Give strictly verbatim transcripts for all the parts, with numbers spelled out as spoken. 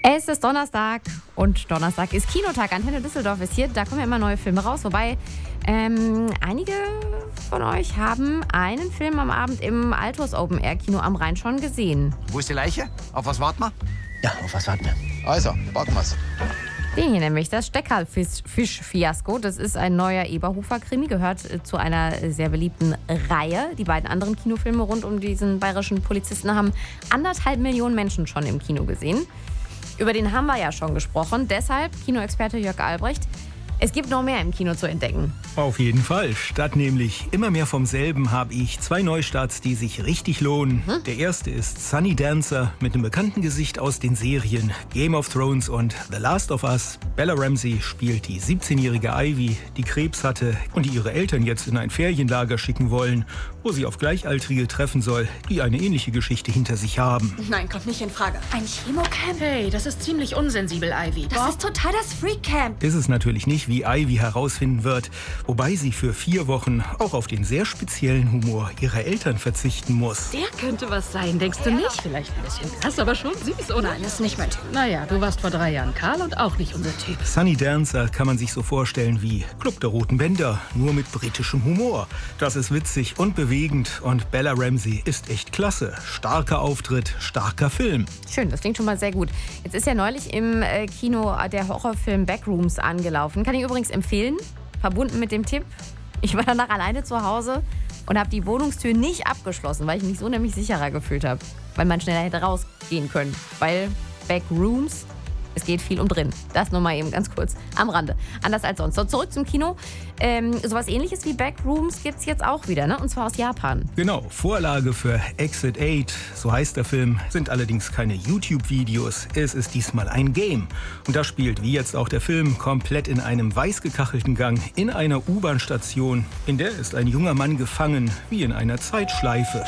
Es ist Donnerstag und Donnerstag ist Kinotag. Antenne Düsseldorf ist hier, da kommen ja immer neue Filme raus. Wobei ähm, einige von euch haben einen Film am Abend im Altos Open Air Kino am Rhein schon gesehen. Wo ist die Leiche? Auf was warten wir? Ja, auf was warten wir? Also, warten wir's. Den hier nämlich, das Steckerlfisch-Fiasko. Das ist ein neuer Eberhofer-Krimi, gehört zu einer sehr beliebten Reihe. Die beiden anderen Kinofilme rund um diesen bayerischen Polizisten haben anderthalb Millionen Menschen schon im Kino gesehen. Über den haben wir ja schon gesprochen. Deshalb, Kinoexperte Jörg Albrecht, es gibt noch mehr im Kino zu entdecken. Auf jeden Fall. Statt nämlich immer mehr vom selben habe ich zwei Neustarts, die sich richtig lohnen. Hm? Der erste ist Sunny Dancer mit einem bekannten Gesicht aus den Serien Game of Thrones und The Last of Us. Bella Ramsey spielt die siebzehnjährige Ivy, die Krebs hatte und die ihre Eltern jetzt in ein Ferienlager schicken wollen, wo sie auf Gleichaltrige treffen soll, die eine ähnliche Geschichte hinter sich haben. Nein, kommt nicht in Frage. Ein Chemocamp? Hey, das ist ziemlich unsensibel, Ivy. Das Boah. ist total das Freakcamp. Ist es natürlich nicht, wie Ivy herausfinden wird, wobei sie für vier Wochen auch auf den sehr speziellen Humor ihrer Eltern verzichten muss. Der könnte was sein, denkst du nicht? Vielleicht ein bisschen krass, aber schon süß, oder? Nein, das ist nicht mein Typ. Naja, du warst vor drei Jahren Karl und auch nicht unser Typ. Sunny Dancer kann man sich so vorstellen wie Club der Roten Bänder, nur mit britischem Humor. Das ist witzig und bewegend und Bella Ramsey ist echt klasse. Starker Auftritt, starker Film. Schön, das klingt schon mal sehr gut. Jetzt ist ja neulich im äh, Kino der Horrorfilm Backrooms angelaufen. Kann ich übrigens empfehlen, verbunden mit dem Tipp, ich war danach alleine zu Hause und habe die Wohnungstür nicht abgeschlossen, weil ich mich so nämlich sicherer gefühlt habe. Weil man schneller hätte rausgehen können. Weil Backrooms, es geht viel um drin. Das nur mal eben ganz kurz am Rande. Anders als sonst. So, zurück zum Kino. Ähm, sowas ähnliches wie Backrooms gibt es jetzt auch wieder, ne? Und zwar aus Japan. Genau, Vorlage für Exit acht, so heißt der Film, sind allerdings keine YouTube-Videos. Es ist diesmal ein Game. Und das spielt, wie jetzt auch der Film, komplett in einem weiß gekachelten Gang in einer U-Bahn-Station. In der ist ein junger Mann gefangen, wie in einer Zeitschleife.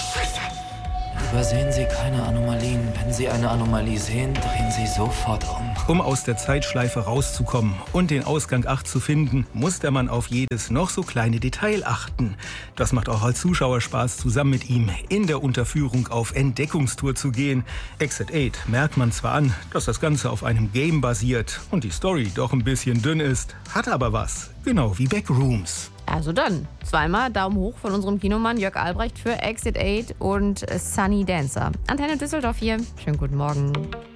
Übersehen Sie keine Anomalien. Wenn Sie eine Anomalie sehen, drehen Sie sofort um. Um aus der Zeitschleife rauszukommen und den Ausgang acht zu finden, muss der Mann auf jedes noch so kleine Detail achten. Das macht auch als Zuschauer Spaß, zusammen mit ihm in der Unterführung auf Entdeckungstour zu gehen. Exit acht merkt man zwar an, dass das Ganze auf einem Game basiert und die Story doch ein bisschen dünn ist, hat aber was. Genau wie Backrooms. Also dann, zweimal Daumen hoch von unserem Kinomann Jörg Albrecht für Exit acht und Sunny Dancer. Antenne Düsseldorf hier. Schönen guten Morgen.